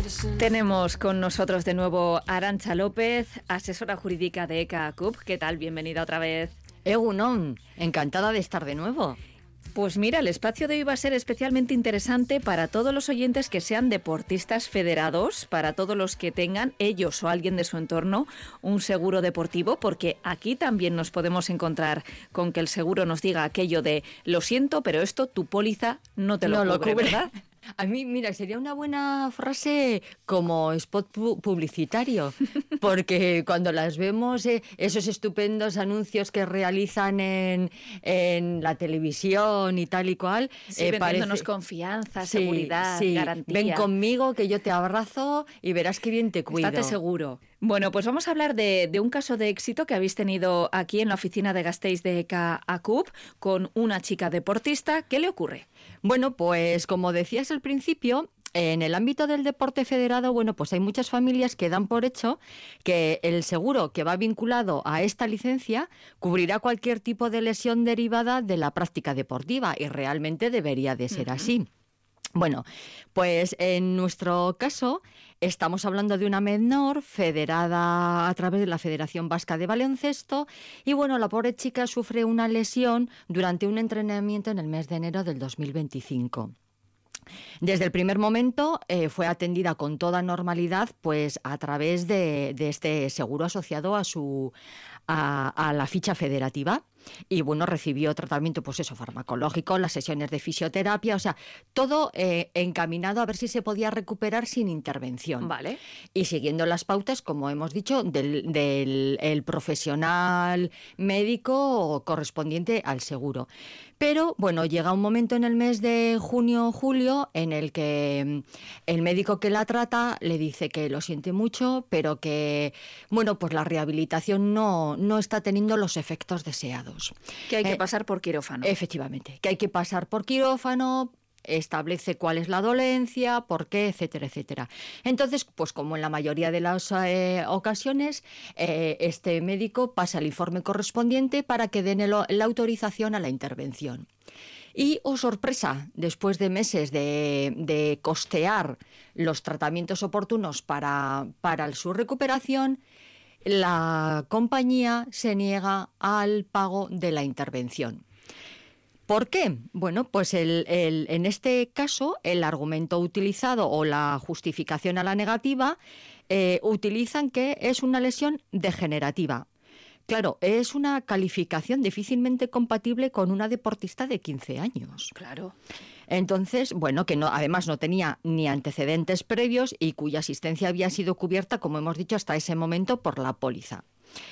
Tenemos con nosotros de nuevo a Arantxa López, asesora jurídica de ECA ACUP. ¿Qué tal? Bienvenida otra vez. Egunon, encantada de estar de nuevo. Pues mira, el espacio de hoy va a ser especialmente interesante para todos los oyentes que sean deportistas federados, para todos los que tengan, ellos o alguien de su entorno, un seguro deportivo, porque aquí también nos podemos encontrar con que el seguro nos diga aquello de lo siento, pero esto tu póliza no te lo cubre, ¿verdad? A mí, mira, sería una buena frase como spot publicitario, porque cuando las vemos, esos estupendos anuncios que realizan en la televisión y tal y cual, sí, vendiéndonos confianza, seguridad, garantía. Ven conmigo que yo te abrazo y verás qué bien te cuido. Estate seguro. Bueno, pues vamos a hablar de un caso de éxito que habéis tenido aquí en la oficina de Gasteiz de ECA ACUP con una chica deportista. ¿Qué le ocurre? Bueno, pues como decías al principio, en el ámbito del deporte federado, bueno, pues hay muchas familias que dan por hecho que el seguro que va vinculado a esta licencia cubrirá cualquier tipo de lesión derivada de la práctica deportiva y realmente debería de ser así. Bueno, pues en nuestro caso estamos hablando de una menor federada a través de la Federación Vasca de Baloncesto y bueno, la pobre chica sufre una lesión durante un entrenamiento en el mes de enero del 2025. Desde el primer momento fue atendida con toda normalidad pues a través de este seguro asociado a la ficha federativa. Y bueno, recibió tratamiento, pues eso, farmacológico, las sesiones de fisioterapia, o sea, todo encaminado a ver si se podía recuperar sin intervención. Vale. Y siguiendo las pautas, como hemos dicho, del profesional médico correspondiente al seguro. Pero bueno, llega un momento en el mes de junio-julio en el que el médico que la trata le dice que lo siente mucho, pero que, bueno, pues la rehabilitación no está teniendo los efectos deseados. Que hay que pasar por quirófano. Efectivamente, que hay que pasar por quirófano, establece cuál es la dolencia, por qué, etcétera, etcétera. Entonces, pues como en la mayoría de las ocasiones, este médico pasa el informe correspondiente para que den la autorización a la intervención. Y, oh sorpresa, después de meses de costear los tratamientos oportunos para su recuperación, la compañía se niega al pago de la intervención. ¿Por qué? Bueno, pues en este caso el argumento utilizado o la justificación a la negativa utilizan que es una lesión degenerativa. Claro, es una calificación difícilmente compatible con una deportista de 15 años. Claro. Entonces, bueno, que además no tenía ni antecedentes previos y cuya asistencia había sido cubierta, como hemos dicho, hasta ese momento por la póliza.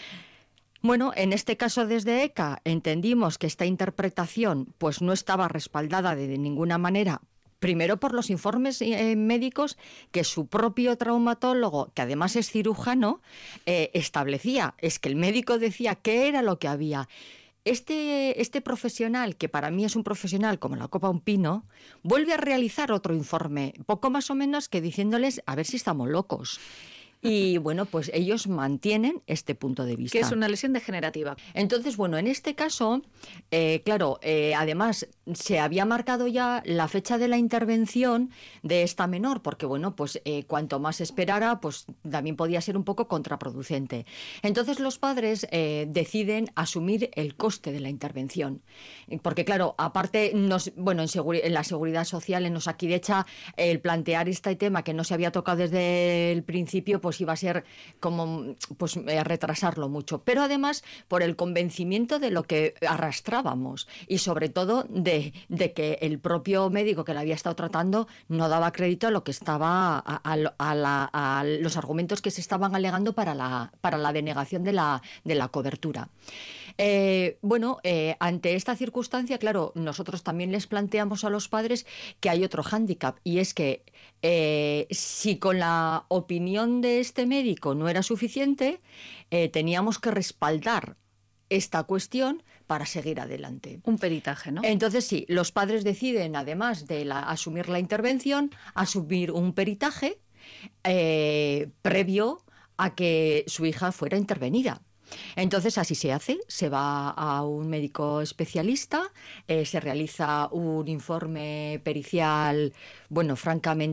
Bueno, en este caso desde ECA entendimos que esta interpretación pues no estaba respaldada de ninguna manera. Primero por los informes médicos que su propio traumatólogo, que además es cirujano, establecía. Es que el médico decía qué era lo que había. Este profesional, que para mí es un profesional como la copa un pino, vuelve a realizar otro informe, poco más o menos que diciéndoles a ver si estamos locos. Y bueno, pues ellos mantienen este punto de vista. Que es una lesión degenerativa. Entonces, bueno, en este caso, claro, además se había marcado ya la fecha de la intervención de esta menor, porque bueno, pues cuanto más esperara, pues también podía ser un poco contraproducente. Entonces los padres deciden asumir el coste de la intervención. Porque claro, aparte, en la seguridad social, en Osakidecha, el plantear este tema que no se había tocado desde el principio, pues iba a ser como retrasarlo mucho. Pero además por el convencimiento de lo que arrastrábamos y sobre todo de que el propio médico que la había estado tratando no daba crédito a lo que estaba a los argumentos que se estaban alegando para la denegación de la cobertura. Ante esta circunstancia, claro, nosotros también les planteamos a los padres que hay otro hándicap y es que si con la opinión de este médico no era suficiente, teníamos que respaldar esta cuestión para seguir adelante. Un peritaje, ¿no? Entonces sí, los padres deciden, además de asumir la intervención, asumir un peritaje previo a que su hija fuera intervenida. Entonces así se hace, se va a un médico especialista, se realiza un informe pericial, francamente